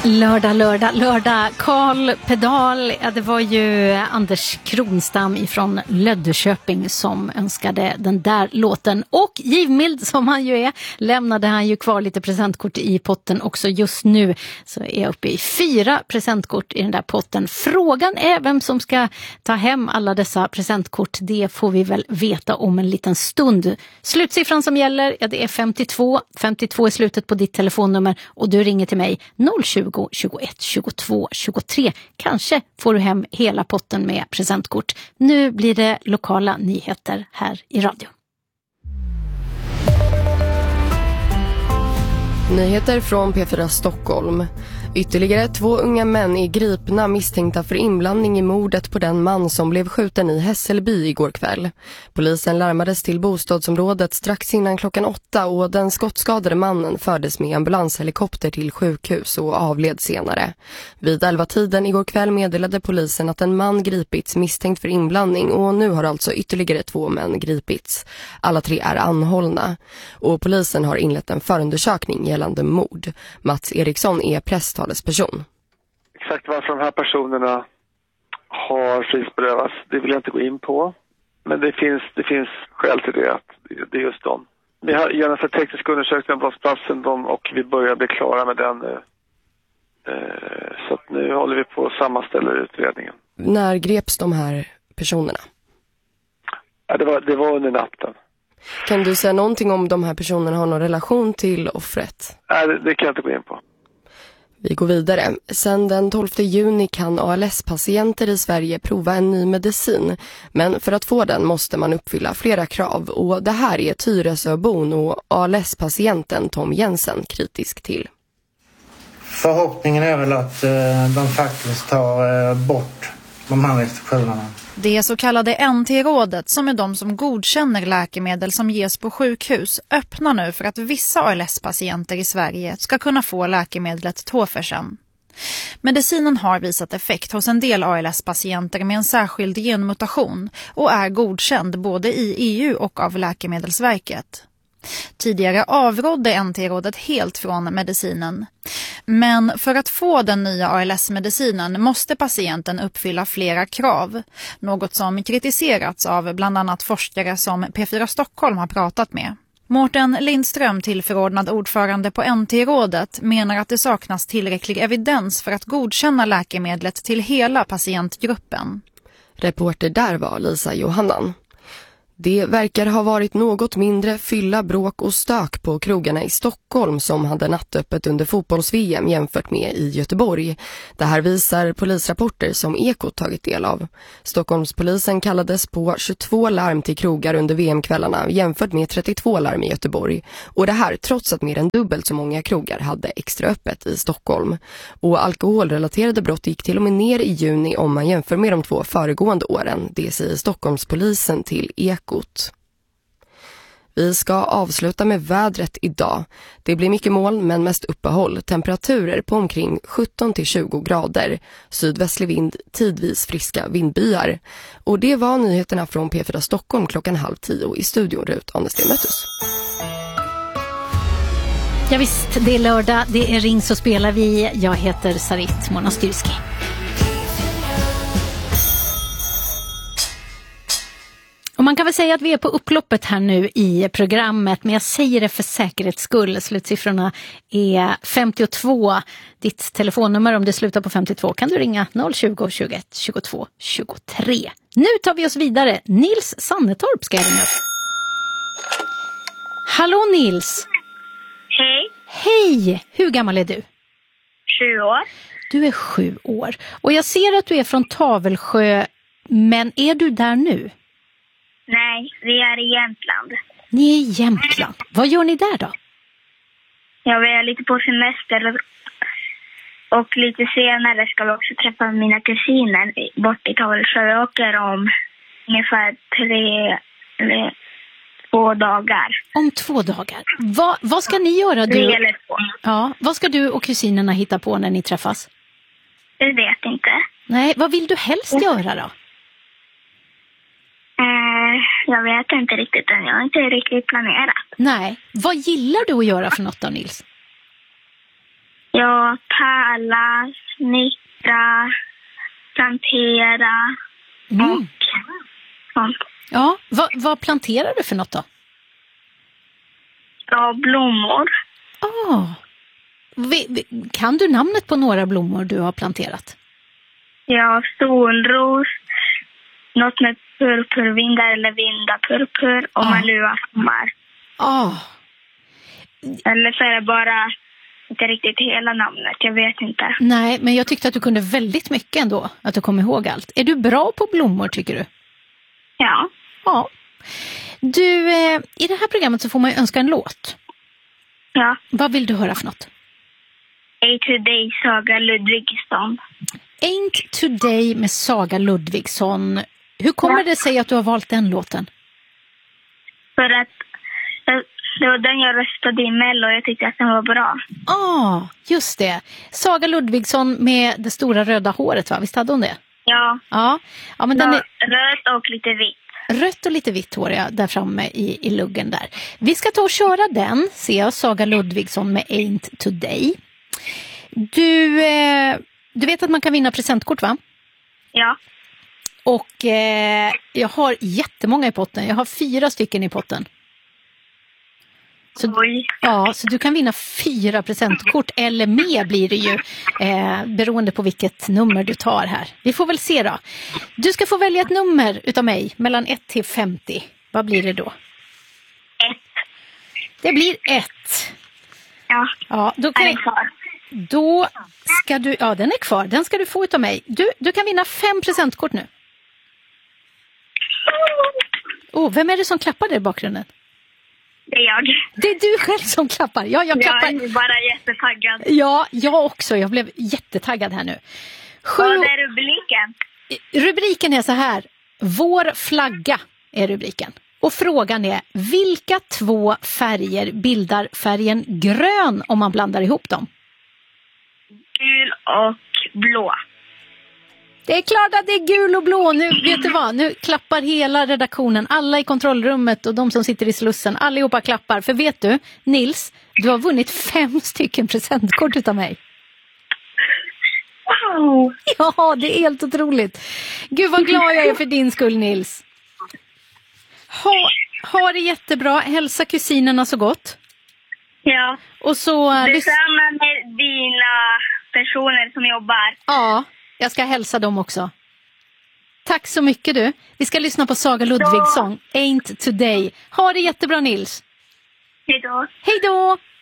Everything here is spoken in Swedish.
Lördag. Karl Pedal, ja, det var ju Anders Kronstam ifrån Löddeköping som önskade den där låten. Och givmild som han ju är, lämnade han ju kvar lite presentkort i potten också. Just nu så är jag uppe i 4 presentkort i den där potten. Frågan är vem som ska ta hem alla dessa presentkort. Det får vi väl veta om en liten stund. Slutsiffran som gäller, ja, det är 52. 52 är slutet på ditt telefonnummer och du ringer till mig 020 21 22 23. Kanske får du hem hela potten med presentkort. Nu blir det lokala nyheter här i radio. Nyheter från P4 Stockholm. Ytterligare 2 unga män är gripna misstänkta för inblandning i mordet på den man som blev skjuten i Hässelby igår kväll. Polisen larmades till bostadsområdet strax innan klockan 8 och den skottskadade mannen fördes med ambulanshelikopter till sjukhus och avled senare. Vid 11-tiden igår kväll meddelade polisen att en man gripits misstänkt för inblandning och nu har alltså ytterligare 2 män gripits. Alla 3 är anhållna och polisen har inlett en förundersökning gällande mord. Mats Eriksson är presstalesperson. Exakt varför de här personerna har frihetsberövats, det vill jag inte gå in på. Men det finns skäl till det, att det är just dem. Vi har genomfört teknisk undersökning av brottsplatsen och vi börjar bli klara med den nu. Så att nu håller vi på att sammanställa utredningen. När greps de här personerna? Ja, det var under natten. Kan du säga någonting om de här personerna har någon relation till offret? Nej, det kan jag inte gå in på. Vi går vidare. Sen den 12 juni kan ALS-patienter i Sverige prova en ny medicin. Men för att få den måste man uppfylla flera krav. Och det här är Tyresöbon och ALS-patienten Tom Jensen kritisk till. Förhoppningen är väl att de faktiskt tar bort de här restriktionerna. Det så kallade NT-rådet, som är de som godkänner läkemedel som ges på sjukhus, öppnar nu för att vissa ALS-patienter i Sverige ska kunna få läkemedlet Tofersen. Medicinen har visat effekt hos en del ALS-patienter med en särskild genmutation och är godkänd både i EU och av Läkemedelsverket. Tidigare avrådde NT-rådet helt från medicinen. Men för att få den nya ALS-medicinen måste patienten uppfylla flera krav. Något som kritiserats av bland annat forskare som P4 Stockholm har pratat med. Mårten Lindström, tillförordnad ordförande på NT-rådet, menar att det saknas tillräcklig evidens för att godkänna läkemedlet till hela patientgruppen. Reporter där var Lisa Johannan. Det verkar ha varit något mindre fylla, bråk och stök på krogarna i Stockholm som hade nattöppet under fotbolls-VM jämfört med i Göteborg. Det här visar polisrapporter som Ekot tagit del av. Stockholmspolisen kallades på 22 larm till krogar under VM-kvällarna jämfört med 32 larm i Göteborg. Och det här trots att mer än dubbelt så många krogar hade extra öppet i Stockholm. Och alkoholrelaterade brott gick till och med ner i juni om man jämför med de 2 föregående åren. Det säger Stockholmspolisen till Ekot. Vi ska avsluta med vädret idag. Det blir mycket moln men mest uppehåll. Temperaturer på omkring 17-20 grader. Sydvästlig vind, tidvis friska vindbyar. Och det var nyheterna från P4 Stockholm 9:30 i studion Rut Anesten-Mötus. Ja visst, det är lördag, det är Ring så spelar vi. Jag heter Sarit Monastyrski. Och man kan väl säga att vi är på upploppet här nu i programmet, men jag säger det för säkerhets skull. Slutsiffrorna är 52. Ditt telefonnummer om det slutar på 52 kan du ringa 020 21 22 23. Nu tar vi oss vidare. Nils Sannetorp ska jag ringa. Hallå Nils! Hej. Hej! Hur gammal är du? 7 år. Du är 7 år. Och jag ser att du är från Tavelsjö, men är du där nu? Nej, vi är i Jämtland. Ni är i Jämtland. Vad gör ni där då? Jag är lite på semester och lite senare ska vi också träffa mina kusiner bort i Tavelsjö. Vi åker om ungefär 2 dagar. Om 2 dagar. Vad ska ni göra? 3 eller 2. Ja, vad ska du och kusinerna hitta på när ni träffas? Jag vet inte. Nej, vad vill du helst göra då? Jag vet inte riktigt än. Jag har inte riktigt planerat. Nej. Vad gillar du att göra för något då, Nils? Ja, pärla, snickra, plantera och sånt. Ja, vad planterar du för något då? Ja, blommor. Kan du namnet på några blommor du har planterat? Ja, solros, något med purpurvindar eller vindapurpur och malua sommar. Eller så är det bara inte riktigt hela namnet, jag vet inte. Nej, men jag tyckte att du kunde väldigt mycket ändå, att du kom ihåg allt. Är du bra på blommor tycker du? Ja. Ja. Du, i det här programmet så får man ju önska en låt. Ja. Vad vill du höra för något? A Today, Saga Ludvigsson. Ain't Today med Saga Ludvigsson. Hur kommer det sig att du har valt den låten? För att det var den jag röstade i Mello och jag tyckte att den var bra. Just det. Saga Ludvigsson med det stora röda håret, va? Visst hade hon det? Ja. Ja, men den är rött och lite vitt. Rött och lite vitt hår, ja, där framme i luggen där. Vi ska ta och köra den, ser jag, Saga Ludvigsson med Ain't Today. Du vet att man kan vinna presentkort, va? Ja. Och jag har jättemånga i potten. Jag har 4 stycken i potten. Så du kan vinna 4 presentkort eller mer blir det ju beroende på vilket nummer du tar här. Vi får väl se då. Du ska få välja ett nummer utav mig mellan 1 till 50. Vad blir det då? 1. Det blir 1. Ja, då kan Då ska du, den är kvar. Den ska du få utav mig. Du kan vinna 5 presentkort nu. Vem är det som klappar där i bakgrunden? Det är jag. Det är du själv som klappar. Ja, jag klappar. Jag är bara jättetaggad. Ja, jag också. Jag blev jättetaggad här nu. Vad är rubriken? Rubriken är så här. Vår flagga är rubriken. Och frågan är, vilka 2 färger bildar färgen grön om man blandar ihop dem? Gul och blå. Det är klart att det är gul och blå. Nu vet du vad, nu klappar hela redaktionen, alla i kontrollrummet och de som sitter i slussen, allihopa klappar. För vet du, Nils, du har vunnit 5 stycken presentkort utav mig. Wow! Ja, det är helt otroligt. Gud vad glad jag är för din skull, Nils. Ha det jättebra, hälsa kusinerna så gott. Ja, och så detsamma med dina personer som jobbar. Ja, jag ska hälsa dem också. Tack så mycket du. Vi ska lyssna på Saga Ludvigsson, Ain't Today. Ha det jättebra, Nils. Hej då. Hej då.